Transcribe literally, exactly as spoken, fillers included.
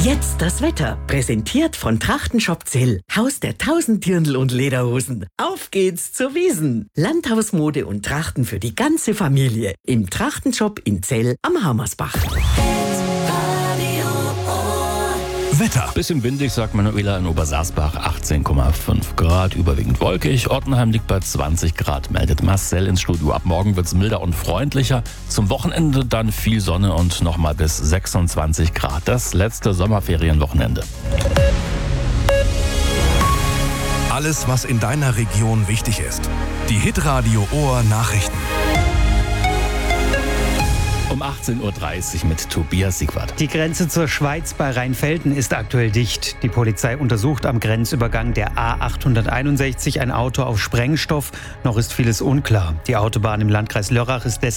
Jetzt das Wetter, präsentiert von Trachtenshop Zell, Haus der tausend Dirndl und Lederhosen. Auf geht's zur Wiesn. Landhausmode und Trachten für die ganze Familie im Trachtenshop in Zell am Hammersbach. Wetter. Bisschen windig, sagt Manuela in Obersaßbach, achtzehn Komma fünf Grad, überwiegend wolkig. Ottenheim liegt bei zwanzig Grad, meldet Marcel ins Studio. Ab morgen wird's milder und freundlicher. Zum Wochenende dann viel Sonne und nochmal bis sechsundzwanzig Grad. Das letzte Sommerferienwochenende. Alles, was in deiner Region wichtig ist. Die Hitradio Ohr Nachrichten. Um achtzehn Uhr dreißig mit Tobias Siegwart. Die Grenze zur Schweiz bei Rheinfelden ist aktuell dicht. Die Polizei untersucht am Grenzübergang der A achthunderteinundsechzig ein Auto auf Sprengstoff. Noch ist vieles unklar. Die Autobahn im Landkreis Lörrach ist deshalb